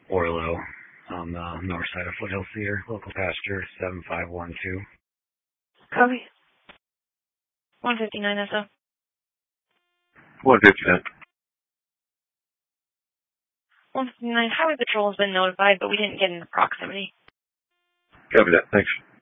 Orlo on the north side of Foothill Cedar, local pasture 7512. Copy. 159 SO. 159. 159, Highway Patrol has been notified, but we didn't get into proximity. Copy that. Thanks.